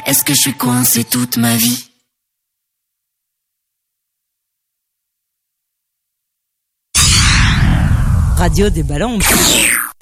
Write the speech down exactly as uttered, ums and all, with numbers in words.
Est-ce que je suis coincé toute ma vie? Radio des Balances.